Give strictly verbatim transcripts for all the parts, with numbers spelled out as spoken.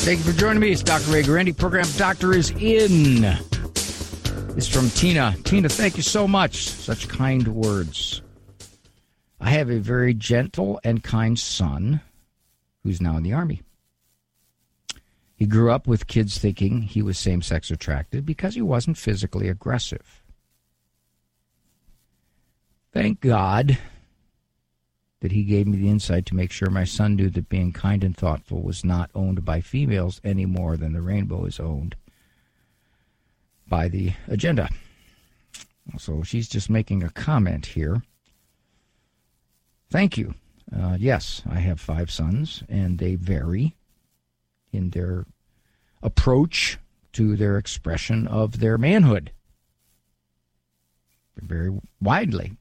Thank you for joining me. It's Doctor Ray Guarendi. Program Doctor is in. It's from Tina. Tina, thank you so much. Such kind words. I have a very gentle and kind son who's now in the Army. He grew up with kids thinking he was same-sex attracted because he wasn't physically aggressive. Thank God that he gave me the insight to make sure my son knew that being kind and thoughtful was not owned by females any more than the rainbow is owned by the agenda. So she's just making a comment here. Thank you. Uh, yes, I have five sons, and they vary in their approach to their expression of their manhood. Very widely.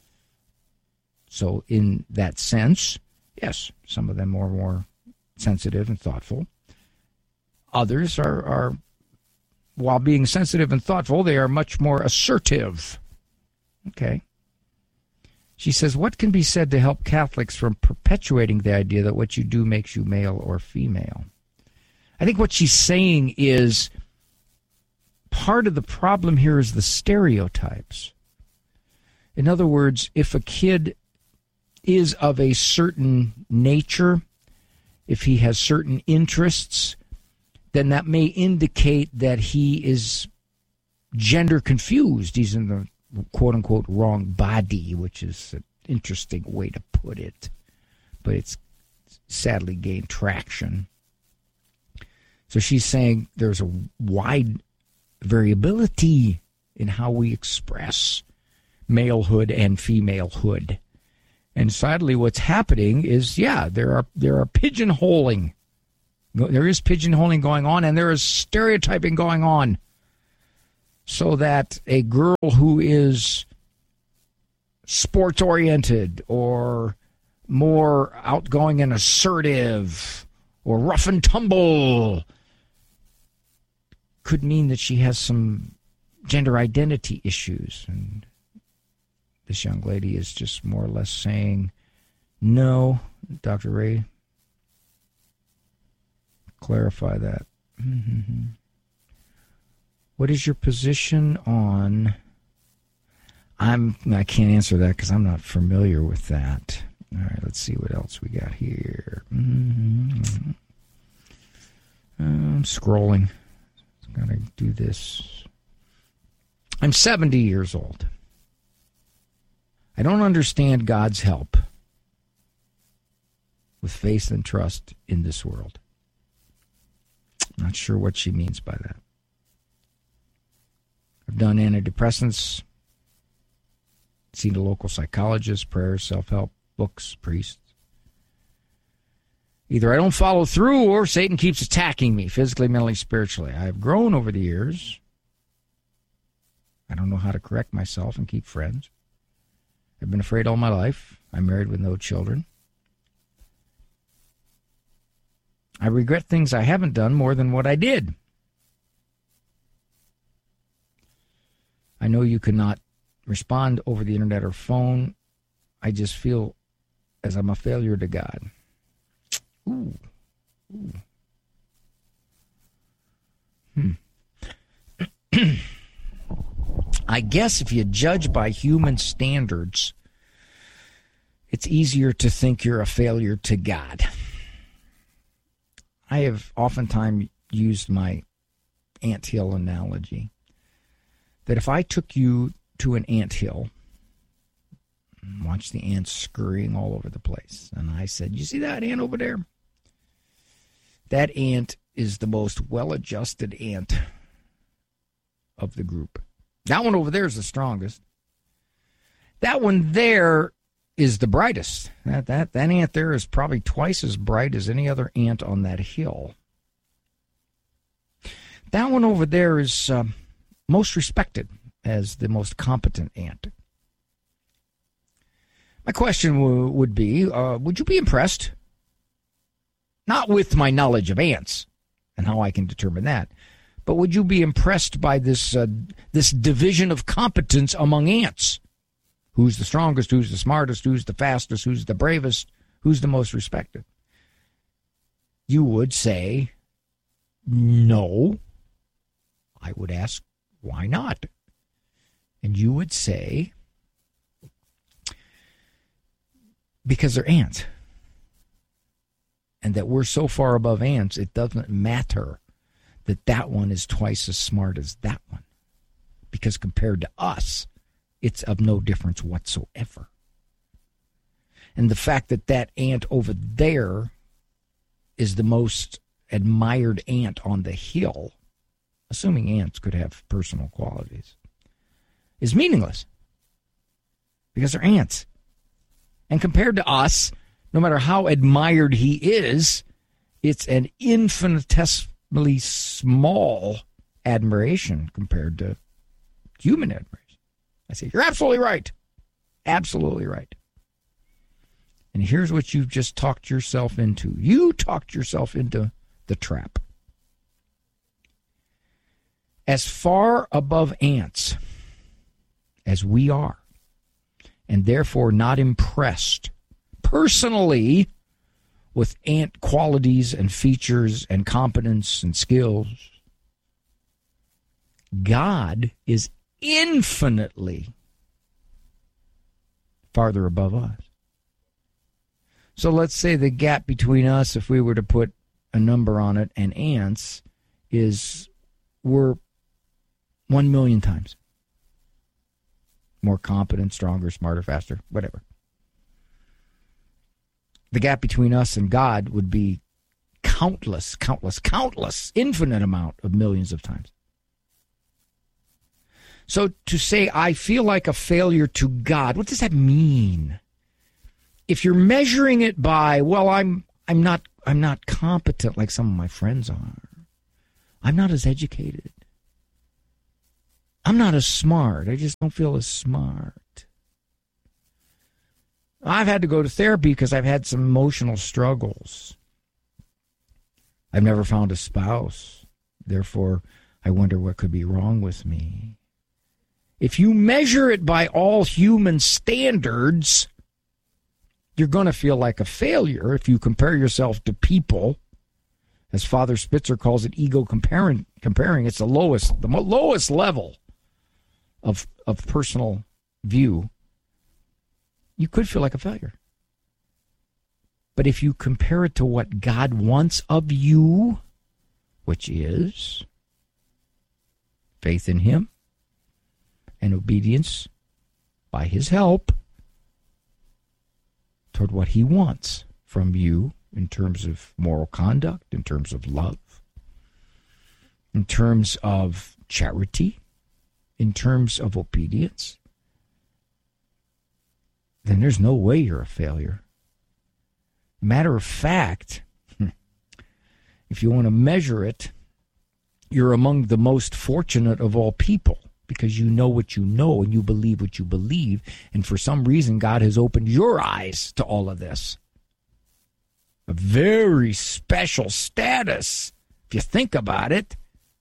So in that sense, yes, some of them are more sensitive and thoughtful. Others are, are, while being sensitive and thoughtful, they are much more assertive. Okay. She says, what can be said to help Catholics from perpetuating the idea that what you do makes you male or female? I think what she's saying is part of the problem here is the stereotypes. In other words, if a kid is of a certain nature, if he has certain interests, then that may indicate that he is gender confused. He's in the quote-unquote wrong body, which is an interesting way to put it, but it's sadly gained traction. So she's saying there's a wide variability in how we express malehood and femalehood. And sadly, what's happening is, yeah, there are there are pigeonholing. There is pigeonholing going on, and there is stereotyping going on. So that a girl who is sports-oriented or more outgoing and assertive or rough and tumble could mean that she has some gender identity issues. And this young lady is just more or less saying, no, Doctor Ray, clarify that. Mm-hmm. What is your position on... I'm, I can't answer that because I'm not familiar with that. All right, let's see what else we got here. Mm-hmm. I'm scrolling. Got to do this. I'm seventy years old. I don't understand God's help with faith and trust in this world. Not sure what she means by that. I've done antidepressants, seen a local psychologist, prayers, self-help, books, priests. Either I don't follow through or Satan keeps attacking me physically, mentally, spiritually. I've grown over the years. I don't know how to correct myself and keep friends. I've been afraid all my life. I'm married with no children. I regret things I haven't done more than what I did. I know you cannot respond over the internet or phone. I just feel as I'm a failure to God. Ooh. Ooh. Hmm. I guess if you judge by human standards, it's easier to think you're a failure to God. I have oftentimes used my anthill analogy that if I took you to an anthill, watch the ants scurrying all over the place, and I said, you see that ant over there? That ant is the most well-adjusted ant of the group. That one over there is the strongest. That one there is the brightest. That, that, that ant there is probably twice as bright as any other ant on that hill. That one over there is uh, most respected as the most competent ant. My question w- would be, uh, would you be impressed? Not with my knowledge of ants and how I can determine that, but would you be impressed by this uh, this division of competence among ants? Who's the strongest? Who's the smartest? Who's the fastest? Who's the bravest? Who's the most respected? You would say no. I would ask, why not? And you would say, because they're ants. And that we're so far above ants, it doesn't matter that that one is twice as smart as that one. Because compared to us, it's of no difference whatsoever. And the fact that that ant over there is the most admired ant on the hill, assuming ants could have personal qualities, is meaningless. Because they're ants. And compared to us, no matter how admired he is, it's an infinitesimally small admiration compared to human admiration. I say, you're absolutely right. Absolutely right. And here's what you've just talked yourself into. You talked yourself into the trap. As far above ants as we are, and therefore not impressed personally with ant qualities and features and competence and skills, God is infinitely farther above us. So let's say the gap between us, if we were to put a number on it, and ants, is we're one million times more competent, stronger, smarter, faster, whatever. The gap between us and God would be countless, countless, countless, infinite amount of millions of times. So to say, I feel like a failure to God, what does that mean? If you're measuring it by, well, I'm I'm not I'm not competent like some of my friends are. I'm not as educated. I'm not as smart. I just don't feel as smart. I've had to go to therapy because I've had some emotional struggles. I've never found a spouse. Therefore, I wonder what could be wrong with me. If you measure it by all human standards, you're going to feel like a failure if you compare yourself to people. As Father Spitzer calls it, ego comparing. Comparing, it's the lowest, the lowest level of of personal view. You could feel like a failure. But if you compare it to what God wants of you, which is faith in Him and obedience by His help toward what He wants from you in terms of moral conduct, in terms of love, in terms of charity, in terms of obedience, then there's no way you're a failure. Matter of fact, if you want to measure it, you're among the most fortunate of all people because you know what you know and you believe what you believe, and for some reason God has opened your eyes to all of this. A very special status, if you think about it.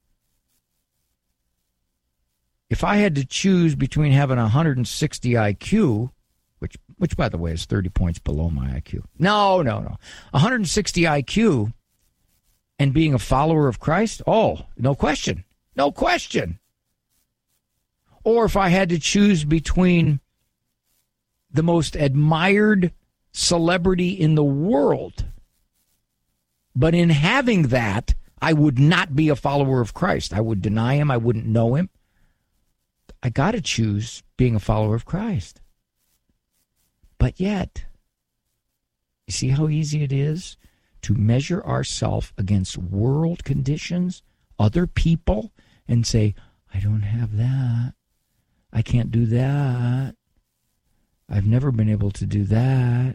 If I had to choose between having a one hundred sixty I Q, which, which by the way, is thirty points below my I Q. No, no, no. one hundred sixty I Q and being a follower of Christ? Oh, no question. No question. Or if I had to choose between the most admired celebrity in the world, but in having that, I would not be a follower of Christ. I would deny Him. I wouldn't know Him. I got to choose being a follower of Christ. But yet, you see how easy it is to measure ourselves against world conditions, other people, and say, I don't have that. I can't do that. I've never been able to do that.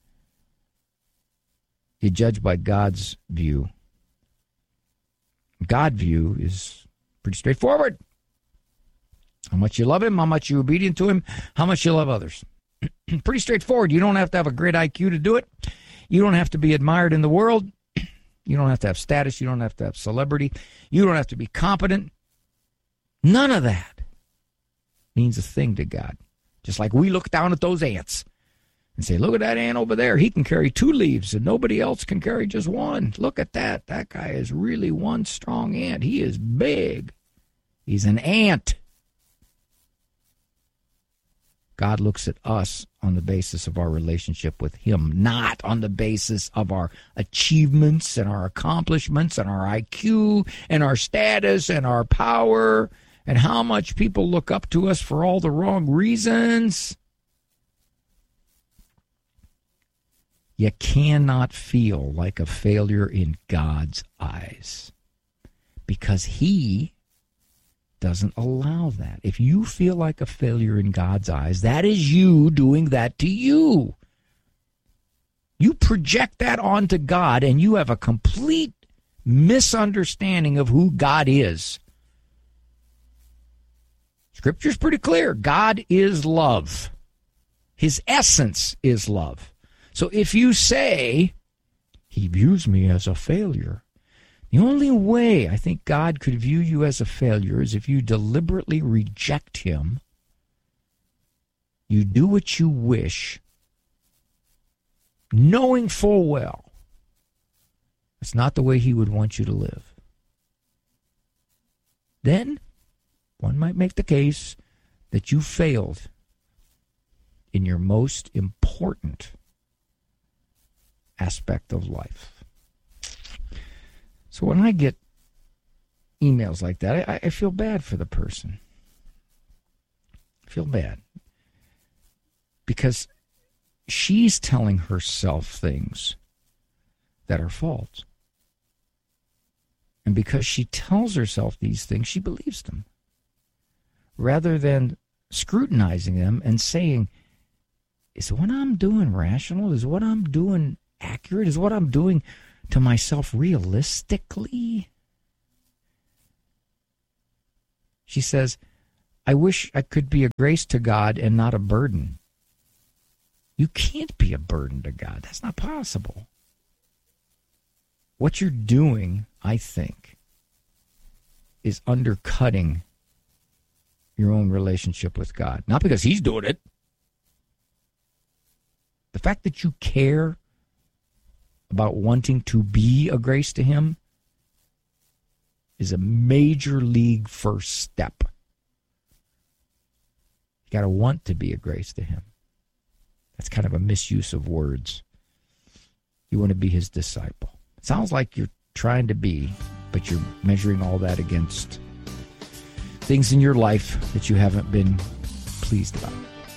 You judge by God's view. God's view is pretty straightforward. How much you love Him, how much you're obedient to Him, how much you love others. Pretty straightforward. You don't have to have a great I Q to do it. You don't have to be admired in the world. You don't have to have status. You don't have to have celebrity. You don't have to be competent. None of that means a thing to God. Just like we look down at those ants and say, look at that ant over there. He can carry two leaves and nobody else can carry just one. Look at that. That guy is really one strong ant. He is big. He's an ant. God looks at us on the basis of our relationship with him, not on the basis of our achievements and our accomplishments and our I Q and our status and our power and how much people look up to us for all the wrong reasons. You cannot feel like a failure in God's eyes because he doesn't allow that. If you feel like a failure in God's eyes, that is you doing that to you. You project that onto God, and you have a complete misunderstanding of who God is. Scripture's pretty clear. God is love. His essence is love. So if you say, he views me as a failure, the only way I think God could view you as a failure is if you deliberately reject him, you do what you wish, knowing full well it's not the way he would want you to live. Then one might make the case that you failed in your most important aspect of life. So when I get emails like that, I, I feel bad for the person. I feel bad. Because she's telling herself things that are false. And because she tells herself these things, she believes them. Rather than scrutinizing them and saying, is what I'm doing rational? Is what I'm doing accurate? Is what I'm doing to myself realistically? She says, I wish I could be a grace to God and not a burden. You can't be a burden to God. That's not possible. What you're doing, I think, is undercutting your own relationship with God. Not because he's doing it. The fact that you care about wanting to be a grace to him is a major league first step. You got to want to be a grace to him. That's kind of a misuse of words. You want to be his disciple. It sounds like you're trying to be, but you're measuring all that against things in your life that you haven't been pleased about.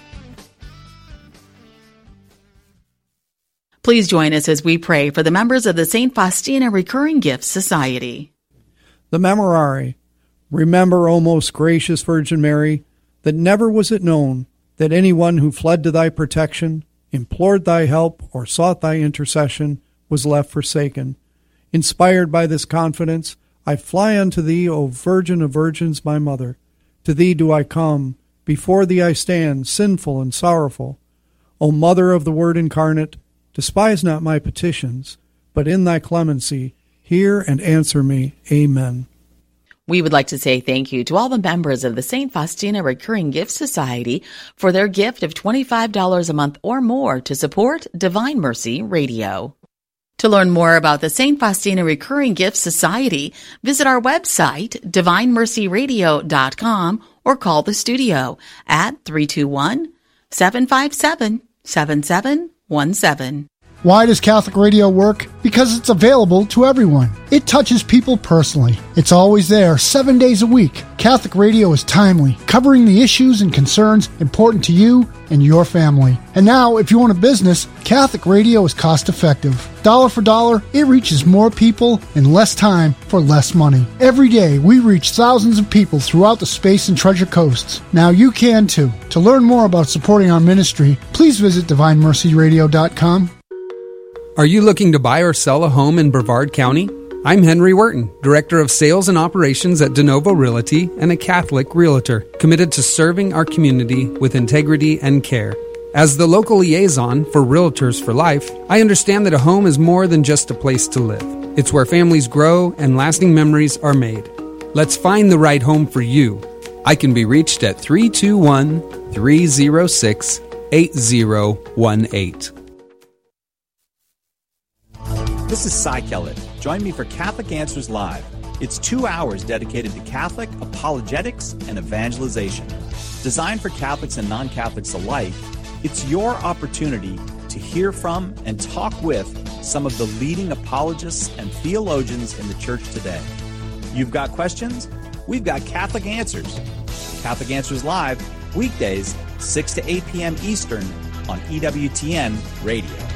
Please join us as we pray for the members of the Saint Faustina Recurring Gifts Society. The Memorare. Remember, O most gracious Virgin Mary, that never was it known that anyone who fled to thy protection, implored thy help, or sought thy intercession was left forsaken. Inspired by this confidence, I fly unto thee, O Virgin of Virgins, my Mother. To thee do I come, before thee I stand, sinful and sorrowful. O Mother of the Word incarnate, despise not my petitions, but in thy clemency, hear and answer me. Amen. We would like to say thank you to all the members of the Saint Faustina Recurring Gifts Society for their gift of twenty-five dollars a month or more to support Divine Mercy Radio. To learn more about the Saint Faustina Recurring Gifts Society, visit our website, divine mercy radio dot com, or call the studio at three two one, seven five seven, seven seven one seven. Why does Catholic radio work? Because it's available to everyone. It touches people personally. It's always there, seven days a week. Catholic radio is timely, covering the issues and concerns important to you and your family. And now, if you own a business, Catholic radio is cost-effective. Dollar for dollar, it reaches more people in less time for less money. Every day, we reach thousands of people throughout the Space and Treasure Coasts. Now you can too. To learn more about supporting our ministry, please visit divine mercy radio dot com. Are you looking to buy or sell a home in Brevard County? I'm Henry Wharton, Director of Sales and Operations at DeNovo Realty and a Catholic Realtor, committed to serving our community with integrity and care. As the local liaison for Realtors for Life, I understand that a home is more than just a place to live. It's where families grow and lasting memories are made. Let's find the right home for you. I can be reached at three two one, three oh six, eight zero one eight. This is Cy Kellett. Join me for Catholic Answers Live. It's two hours dedicated to Catholic apologetics and evangelization. Designed for Catholics and non-Catholics alike, it's your opportunity to hear from and talk with some of the leading apologists and theologians in the church today. You've got questions? We've got Catholic Answers. Catholic Answers Live, weekdays, six to eight p.m. Eastern on E W T N Radio.